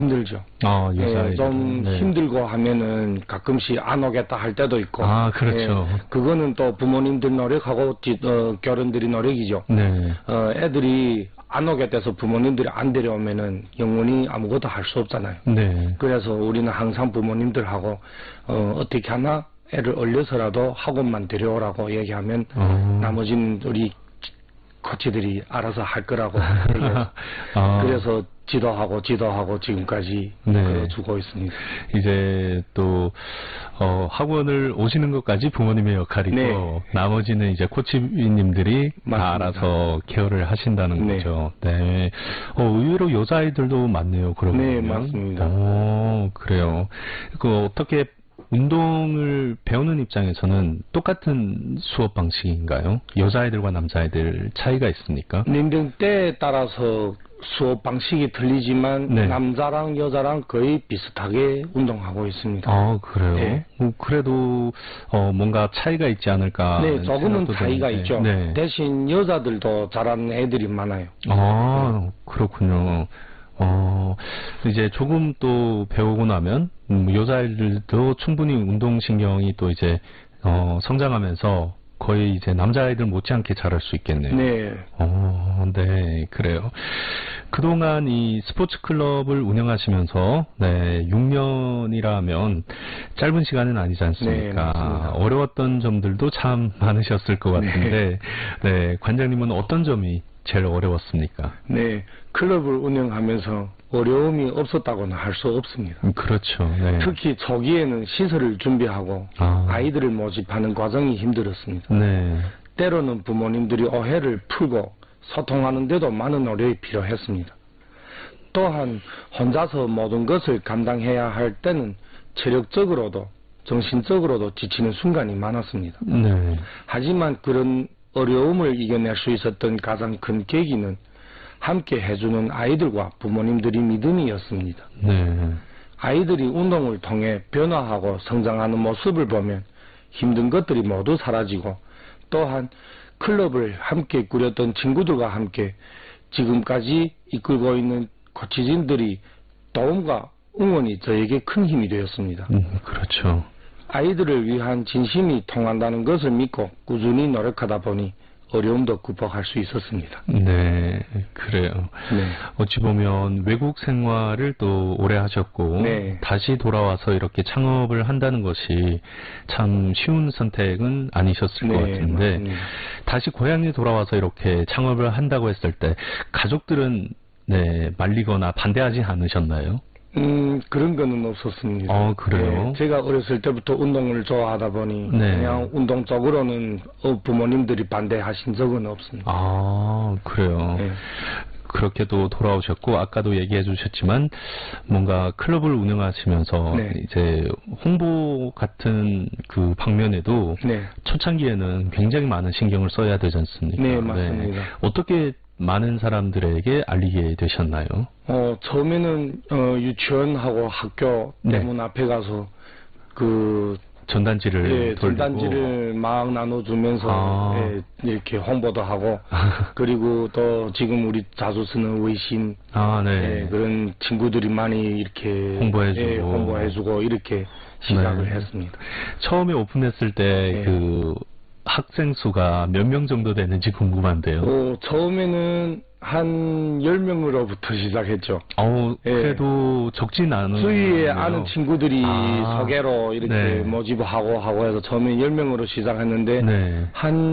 힘들죠. 여자아이들. 좀 네. 힘들고 하면은 가끔씩 안 오겠다 할 때도 있고. 그렇죠. 그거는 또 부모님들 노력하고 교련들이 노력이죠. 네. 애들이 안 오겠다해서 부모님들이 안 데려오면은 영원히 아무것도 할 수 없잖아요. 네. 그래서 우리는 항상 부모님들하고 어떻게 하나 애를 얼려서라도 학원만 데려오라고 얘기하면 나머지는 우리 코치들이 알아서 할 거라고 얘기해서 그래서 지도하고 지금까지 주고 있습니다. 이제 또 학원을 오시는 것까지 부모님의 역할이고 네. 나머지는 이제 코치님들이 다 알아서 케어를 하신다는 네. 거죠. 네. 의외로 여자아이들도 많네요. 그러면. 네, 맞습니다. 그래요. 어떻게 운동을 배우는 입장에서는 똑같은 수업 방식인가요? 여자아이들과 남자아이들 차이가 있습니까? 연령대에 따라서 수업 방식이 틀리지만 네. 남자랑 여자랑 거의 비슷하게 운동하고 있습니다. 그래요? 네. 그래도 뭔가 차이가 있지 않을까? 네, 조금은 차이가 드는데. 있죠. 네. 대신 여자들도 잘하는 애들이 많아요. 그렇군요. 이제 조금 또 배우고 나면 여자아이들도 충분히 운동신경이 또 이제 성장하면서 거의 이제 남자아이들 못지않게 잘할 수 있겠네요. 네. 네, 그래요. 그동안 이 스포츠 클럽을 운영하시면서 6년이라면 짧은 시간은 아니지 않습니까? 네, 어려웠던 점들도 참 많으셨을 것 같은데, 네, 관장님은 어떤 점이 제일 어려웠습니까? 네, 클럽을 운영하면서 어려움이 없었다고는 할 수 없습니다. 그렇죠. 네. 특히 초기에는 시설을 준비하고 아이들을 모집하는 과정이 힘들었습니다. 네. 때로는 부모님들이 오해를 풀고 소통하는데도 많은 노력이 필요했습니다. 또한 혼자서 모든 것을 감당해야 할 때는 체력적으로도 정신적으로도 지치는 순간이 많았습니다. 네. 하지만 그런 어려움을 이겨낼 수 있었던 가장 큰 계기는 함께 해주는 아이들과 부모님들이 믿음이었습니다. 네. 아이들이 운동을 통해 변화하고 성장하는 모습을 보면 힘든 것들이 모두 사라지고 또한 클럽을 함께 꾸렸던 친구들과 함께 지금까지 이끌고 있는 코치진들이 도움과 응원이 저에게 큰 힘이 되었습니다. 그렇죠. 아이들을 위한 진심이 통한다는 것을 믿고 꾸준히 노력하다 보니 어려움도 극복할 수 있었습니다. 네, 그래요. 네. 어찌 보면 외국 생활을 또 오래 하셨고 네. 다시 돌아와서 이렇게 창업을 한다는 것이 참 쉬운 선택은 아니셨을 것 같은데 맞습니다. 다시 고향에 돌아와서 이렇게 창업을 한다고 했을 때 가족들은 말리거나 반대하지 않으셨나요? 그런 거는 없었습니다. 그래요? 네, 제가 어렸을 때부터 운동을 좋아하다 보니 네. 그냥 운동 쪽으로는 부모님들이 반대하신 적은 없습니다. 그래요. 네. 그렇게도 돌아오셨고 아까도 얘기해 주셨지만 뭔가 클럽을 운영하시면서 이제 홍보 같은 그 방면에도 초창기에는 굉장히 많은 신경을 써야 되지 않습니까? 네, 맞습니다. 어떻게 많은 사람들에게 알리게 되셨나요? 처음에는 유치원하고 학교 대문 앞에 가서 그 전단지를 전단지를 막 나눠주면서 이렇게 홍보도 하고 그리고 또 지금 우리 자주 쓰는 웨이신 그런 친구들이 많이 이렇게 홍보해주고 이렇게 시작을 했습니다. 처음에 오픈했을 때 그 학생 수가 몇 명 정도 되는지 궁금한데요. 처음에는 한 10명으로부터 시작했죠. 그래도 적진 않은. 주위에 아는 친구들이 소개로 이렇게 모집하고 해서 처음에 10명으로 시작했는데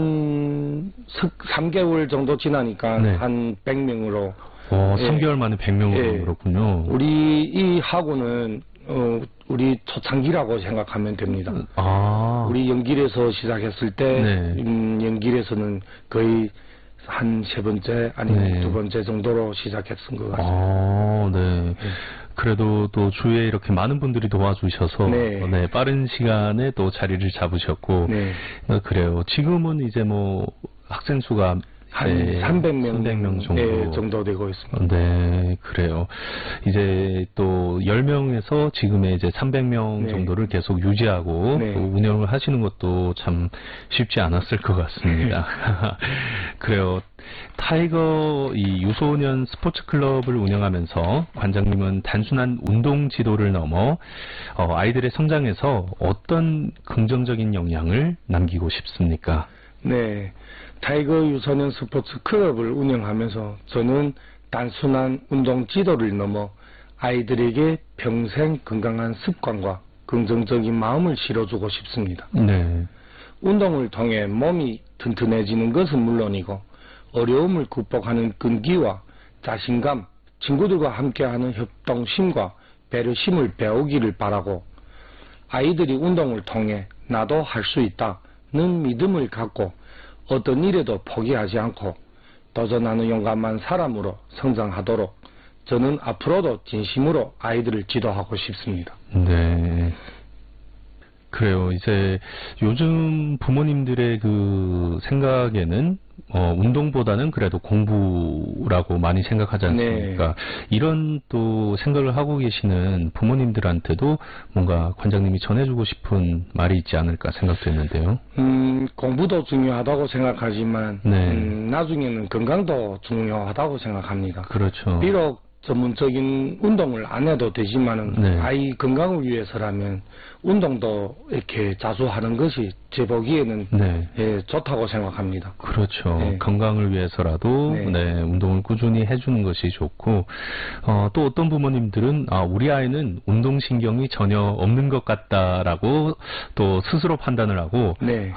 한 3개월 정도 지나니까 한 100명으로. 3개월 만에 100명으로 그렇군요. 우리 이 학원은 우리 초창기라고 생각하면 됩니다. 우리 연길에서 시작했을 때 연길에서는 거의 한 3번째 아니면 2번째 정도로 시작했은 것 같습니다. 그래도 또 주위에 이렇게 많은 분들이 도와주셔서 빠른 시간에 또 자리를 잡으셨고 그래요. 지금은 이제 뭐 학생 수가 한 300명, 300명 정도. 예, 정도 되고 있습니다. 네, 그래요. 이제 또 10명에서 지금의 이제 300명 네. 정도를 계속 유지하고 네. 또 운영을 하시는 것도 참 쉽지 않았을 것 같습니다. 그래요. 타이거 이 유소년 스포츠 클럽을 운영하면서 관장님은 단순한 운동 지도를 넘어 아이들의 성장에서 어떤 긍정적인 영향을 남기고 싶습니까? 네, 타이거 유소년 스포츠 클럽을 운영하면서 저는 단순한 운동 지도를 넘어 아이들에게 평생 건강한 습관과 긍정적인 마음을 실어주고 싶습니다. 네. 운동을 통해 몸이 튼튼해지는 것은 물론이고 어려움을 극복하는 끈기와 자신감, 친구들과 함께하는 협동심과 배려심을 배우기를 바라고 아이들이 운동을 통해 나도 할 수 있다는 믿음을 갖고 어떤 일에도 포기하지 않고 도전하는 용감한 사람으로 성장하도록 저는 앞으로도 진심으로 아이들을 지도하고 싶습니다. 네. 그래요. 이제 요즘 부모님들의 그 생각에는 운동보다는 그래도 공부라고 많이 생각하지 않습니까? 네. 이런 또 생각을 하고 계시는 부모님들한테도 뭔가 관장님이 전해주고 싶은 말이 있지 않을까 생각되는데요. 공부도 중요하다고 생각하지만 네. 나중에는 건강도 중요하다고 생각합니다. 그렇죠. 비록 전문적인 운동을 안 해도 되지만은 네. 아이 건강을 위해서라면 운동도 이렇게 자주 하는 것이 제 보기에는 네. 예, 좋다고 생각합니다. 그렇죠. 네. 건강을 위해서라도 네. 네, 운동을 꾸준히 해주는 것이 좋고 또 어떤 부모님들은 우리 아이는 운동신경이 전혀 없는 것 같다라고 또 스스로 판단을 하고 네.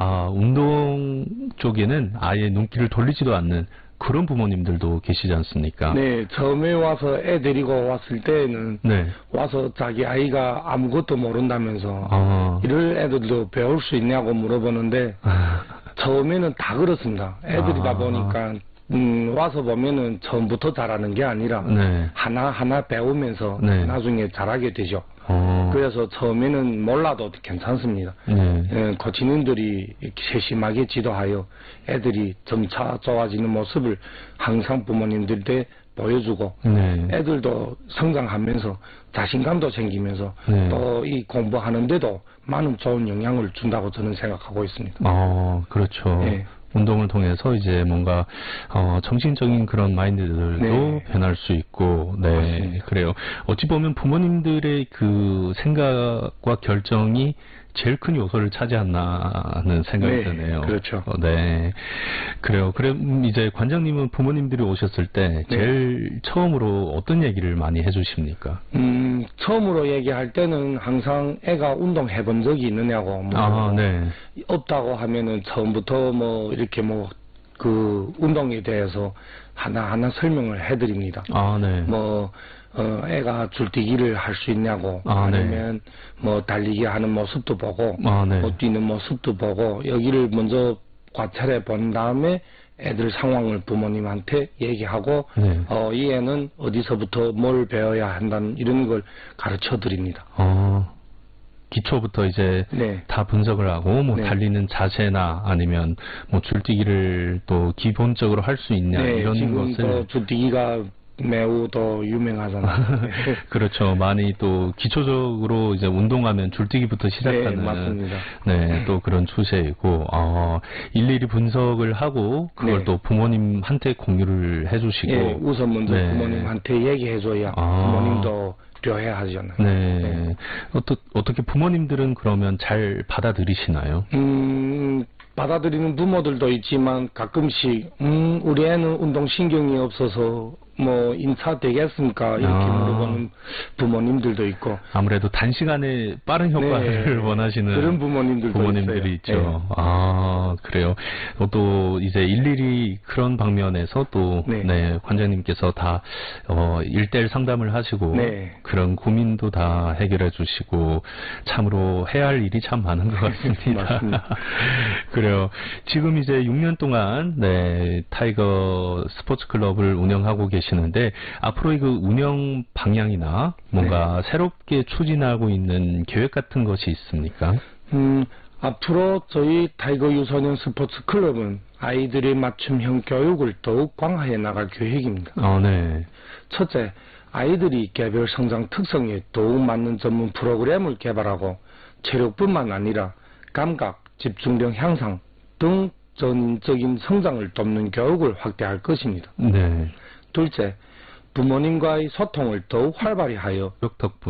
운동 쪽에는 아예 눈길을 돌리지도 않는 그런 부모님들도 계시지 않습니까? 네, 처음에 와서 애 데리고 왔을 때는 네. 와서 자기 아이가 아무것도 모른다면서 이럴 애들도 배울 수 있냐고 물어보는데 처음에는 다 그렇습니다. 애들이다 보니까 와서 보면은 처음부터 잘하는 게 아니라 네. 하나하나 배우면서 네. 나중에 잘하게 되죠. 그래서 처음에는 몰라도 괜찮습니다. 네. 코치님들이 세심하게 지도하여 애들이 점차 좋아지는 모습을 항상 부모님들한테 보여주고 네. 애들도 성장하면서 자신감도 생기면서 네. 또 이 공부하는데도 많은 좋은 영향을 준다고 저는 생각하고 있습니다. 그렇죠. 네. 운동을 통해서 이제 뭔가 정신적인 그런 마인드들도 네. 변할 수 있고, 네, 맞습니다. 그래요. 어찌 보면 부모님들의 그 생각과 결정이 제일 큰 요소를 차지한다 하는 생각이 네, 드네요. 그렇죠. 네, 그래요. 그래 이제 관장님은 부모님들이 오셨을 때 제일 처음으로 어떤 얘기를 많이 해주십니까? 처음으로 얘기할 때는 항상 애가 운동 해본 적이 있느냐고 네. 없다고 하면은 처음부터 뭐 이렇게 뭐 그 운동에 대해서 하나하나 설명을 해드립니다. 네. 애가 줄뛰기를 할 수 있냐고 아니면 뭐 달리기 하는 모습도 보고 네. 뭐 뛰는 모습도 보고 여기를 먼저 관찰해 본 다음에 애들 상황을 부모님한테 얘기하고 이 애는 어디서부터 뭘 배워야 한다는 이런 걸 가르쳐 드립니다. 기초부터 이제 다 분석을 하고 뭐 달리는 자세나 아니면 뭐 줄뛰기를 또 기본적으로 할 수 있냐 이런 지금 것을 줄뛰기가 매우 더 유명하잖아요. 그렇죠. 많이 또 기초적으로 이제 운동하면 줄뛰기부터 시작하는 맞습니다. 또 그런 추세이고 일일이 분석을 하고 그걸 또 부모님한테 공유를 해주시고 우선 먼저 부모님한테 얘기해줘야 부모님도 료해하잖아요. 네. 어떻게 부모님들은 그러면 잘 받아들이시나요? 받아들이는 부모들도 있지만 가끔씩 우리 애는 운동신경이 없어서 뭐 인차 되겠습니까? 이렇게 물어보는 부모님들도 있고 아무래도 단시간에 빠른 효과를 원하시는 그런 부모님들이 있죠. 그래요. 또 이제 일일이 그런 방면에서 또 관장님께서 다 1:1 상담을 하시고 그런 고민도 다 해결해 주시고 참으로 해야 할 일이 참 많은 것 같습니다. 맞습니다. 그래요. 지금 이제 6년 동안 타이거 스포츠 클럽을 운영하고 계시는데 앞으로 그 운영 방향이나 뭔가 새롭게 추진하고 있는 계획 같은 것이 있습니까? 앞으로 저희 타이거 유소년 스포츠 클럽은 아이들의 맞춤형 교육을 더욱 강화해 나갈 계획입니다. 네. 첫째, 아이들이 개별 성장 특성에 더욱 맞는 전문 프로그램을 개발하고 체력뿐만 아니라 감각, 집중력 향상 등 전인적인 성장을 돕는 교육을 확대할 것입니다. 네. 둘째, 부모님과의 소통을 더욱 활발히 하여 덕분에